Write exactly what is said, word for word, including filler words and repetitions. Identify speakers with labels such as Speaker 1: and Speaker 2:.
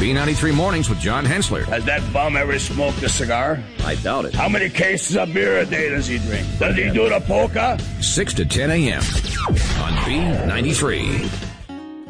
Speaker 1: B ninety-three Mornings with John Hensler.
Speaker 2: Has that bum ever smoked a cigar?
Speaker 1: I doubt it.
Speaker 2: How many cases of beer a day does he drink? Does he do the polka?
Speaker 1: six to ten a.m. on B ninety-three.